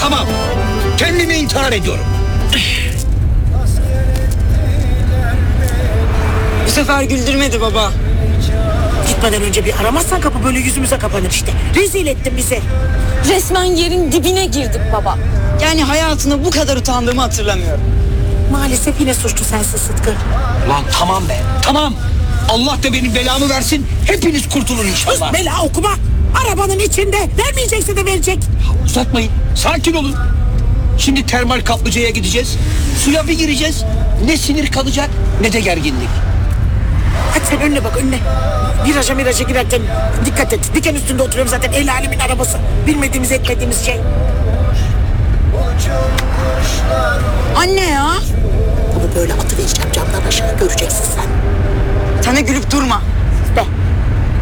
Tamam. Kendimi intihar ediyorum. Bu sefer güldürmedi baba. Gitmeden önce bir aramazsan kapı böyle yüzümüze kapanır işte. Rezil ettin bizi. Resmen yerin dibine girdik baba. Yani hayatımda bu kadar utandığımı hatırlamıyorum. Maalesef yine suçlu sensin Sıtkı. Lan tamam be. Tamam. Allah da benim belamı versin. Hepiniz kurtulun inşallah. Bela okuma. Arabanın içinde. Vermeyecekse de verecek. Uzatmayın. Sakin olun. Şimdi termal kaplıcaya gideceğiz. Suya bir gireceğiz. Ne sinir kalacak ne de gerginlik. Hadi sen önüne bak önüne. Viraja girerken dikkat et. Diken üstünde oturuyorum zaten. El alemin arabası. Bilmediğimiz etmediğimiz şey. Anne ya. Bunu böyle atıvereceğim camdan aşağı göreceksin sen. Sana gülüp durma. De.